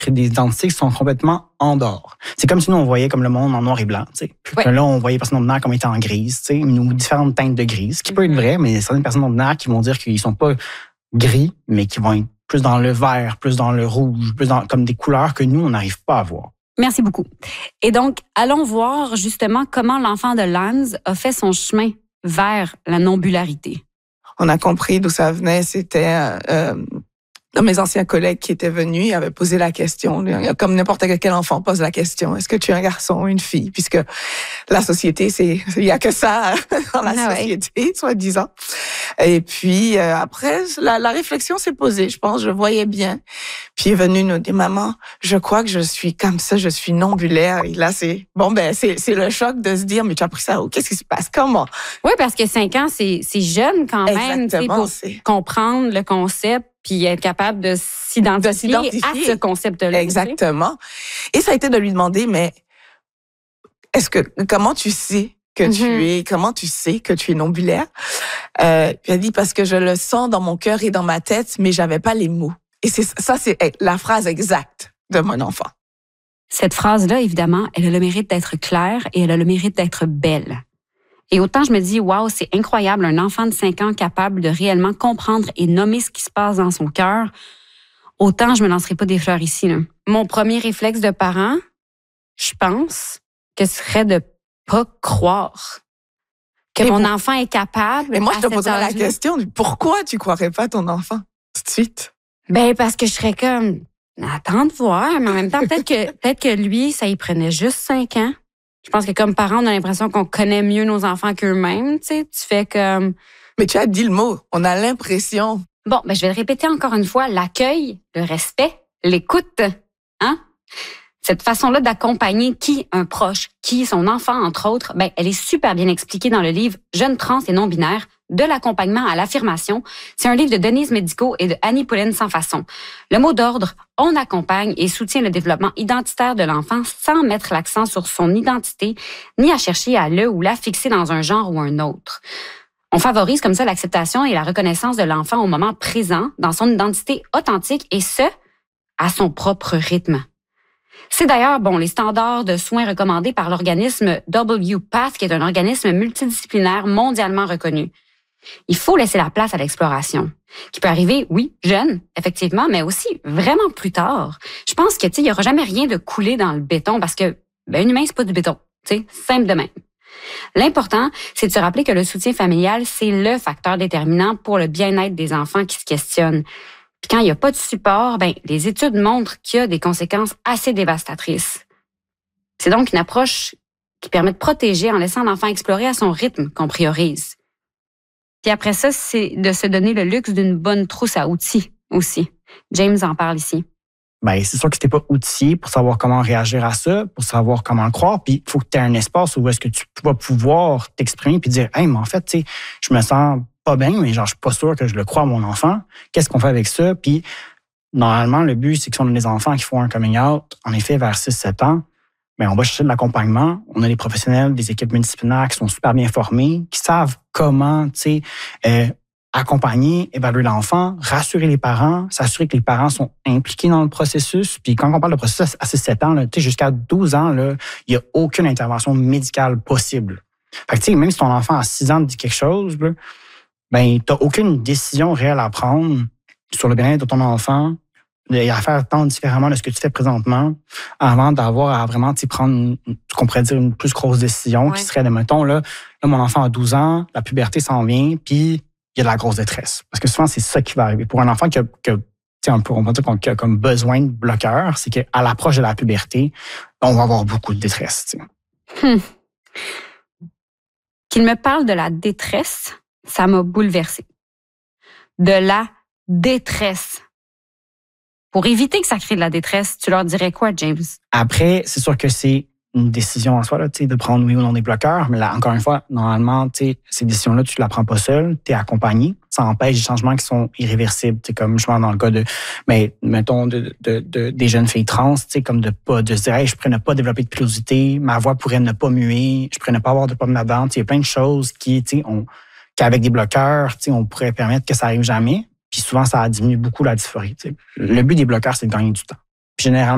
des identités qui sont complètement en dehors. C'est comme si nous, on voyait comme le monde en noir et blanc. Puis que là, on voyait les personnes non-binaires comme étant en grise, ou différentes teintes de gris, ce qui peut être vrai, mais certaines personnes non-binaires qui vont dire qu'ils sont pas gris, mais qui vont être plus dans le vert, plus dans le rouge, plus dans comme des couleurs que nous, on n'arrive pas à voir. Merci beaucoup. Et donc, allons voir justement comment l'enfant de Lance a fait son chemin vers la non-bularité. On a compris d'où ça venait. C'était un de mes anciens collègues qui était venu, il avait posé la question, comme n'importe quel enfant pose la question, est-ce que tu es un garçon ou une fille? Puisque la société, il y a que ça dans la société, soi-disant. Et puis après, la réflexion s'est posée, je pense, je voyais bien. Puis il est venu nous dire, maman, je crois que je suis comme ça, je suis non-bulaire. Et là, c'est le choc de se dire, mais tu as appris ça où? Qu'est-ce qui se passe? Comment? Oui, parce que 5 ans, c'est jeune quand même, pour comprendre le concept puis être capable de s'identifier à ce concept-là. Exactement. Et ça a été de lui demander, mais comment tu sais que comment tu sais que tu es non-bulaire? Puis elle dit, parce que je le sens dans mon cœur et dans ma tête, mais j'avais pas les mots. Et c'est la phrase exacte de mon enfant. Cette phrase-là, évidemment, elle a le mérite d'être claire et elle a le mérite d'être belle. Et autant je me dis, waouh, c'est incroyable, un enfant de 5 ans capable de réellement comprendre et nommer ce qui se passe dans son cœur, autant je me lancerai pas des fleurs ici, là. Mon premier réflexe de parent, je pense, que ce serait de pas croire que mon enfant est capable. Mais moi, je te poserais la question, pourquoi tu croirais pas ton enfant tout de suite? Ben, parce que je serais comme, attends de voir, mais en même temps, peut-être que lui, ça y prenait juste 5 ans. Je pense que comme parents, on a l'impression qu'on connaît mieux nos enfants qu'eux-mêmes, tu sais. Tu fais comme... Mais tu as dit le mot, on a l'impression. Bon, ben je vais le répéter encore une fois, l'accueil, le respect, l'écoute, hein? Cette façon-là d'accompagner un proche, son enfant, entre autres, ben elle est super bien expliquée dans le livre « Jeunes trans et non-binaires », de l'accompagnement à l'affirmation. C'est un livre de Denise Médico et de Annie Poulen sans façon. Le mot d'ordre, on accompagne et soutient le développement identitaire de l'enfant sans mettre l'accent sur son identité, ni à chercher à le ou la fixer dans un genre ou un autre. On favorise comme ça l'acceptation et la reconnaissance de l'enfant au moment présent, dans son identité authentique et ce, à son propre rythme. C'est d'ailleurs, les standards de soins recommandés par l'organisme WPATH, qui est un organisme multidisciplinaire mondialement reconnu. Il faut laisser la place à l'exploration, qui peut arriver, oui, jeune, effectivement, mais aussi vraiment plus tard. Je pense que, il y aura jamais rien de coulé dans le béton parce que, un humain, c'est pas du béton, simple de même. L'important, c'est de se rappeler que le soutien familial, c'est le facteur déterminant pour le bien-être des enfants qui se questionnent. Puis quand il n'y a pas de support, les études montrent qu'il y a des conséquences assez dévastatrices. C'est donc une approche qui permet de protéger en laissant l'enfant explorer à son rythme qu'on priorise. Puis après ça, c'est de se donner le luxe d'une bonne trousse à outils aussi. James en parle ici. C'est sûr que t'es pas outillé pour savoir comment réagir à ça, pour savoir comment le croire. Puis il faut que tu aies un espace où est-ce que tu vas pouvoir t'exprimer puis dire, hey, mais en fait, je me sens pas bien, mais je suis pas sûr que je le crois à mon enfant. Qu'est-ce qu'on fait avec ça? Puis normalement, le but, c'est que si on a des enfants qui font un coming out, en effet, vers 6-7 ans, on va chercher de l'accompagnement. On a des professionnels, des équipes multidisciplinaires qui sont super bien formés, qui savent comment, accompagner, évaluer l'enfant, rassurer les parents, s'assurer que les parents sont impliqués dans le processus. Puis quand on parle de processus à 6-7 ans, jusqu'à 12 ans, il n'y a aucune intervention médicale possible. Fait que, même si ton enfant à 6 ans te dit quelque chose, tu n'as aucune décision réelle à prendre sur le bien-être de ton enfant. Il y a à faire tant différemment de ce que tu fais présenntem avant d'avoir à vraiment prendre, qu'on pourrait dire, une plus grosse décision qui serait, mettons, là, mon enfant a 12 ans, la puberté s'en vient, puis il y a de la grosse détresse. Parce que souvent, c'est ça qui va arriver. Pour un enfant qui a on va dire qui a comme besoin de bloqueurs, c'est qu'à l'approche de la puberté, on va avoir beaucoup de détresse. Qu'il me parle de la détresse, ça m'a bouleversée. De la détresse. Pour éviter que ça crée de la détresse, tu leur dirais quoi, James? Après, c'est sûr que c'est une décision en soi, là, de prendre oui ou non des bloqueurs. Mais là, encore une fois, normalement, ces décisions-là, tu ne la prends pas seule, tu es accompagné. Ça empêche des changements qui sont irréversibles. Comme je pense dans le cas mettons, des jeunes filles trans, comme de se dire, hey, je pourrais ne pas développer de pilosité, ma voix pourrait ne pas muer, je pourrais ne pas avoir de pomme là-dedans. Il y a plein de choses qu'avec des bloqueurs, on pourrait permettre que ça arrive jamais. Puis souvent, ça diminue beaucoup la dysphorie. Le but des bloqueurs, c'est de gagner du temps. Puis généralement,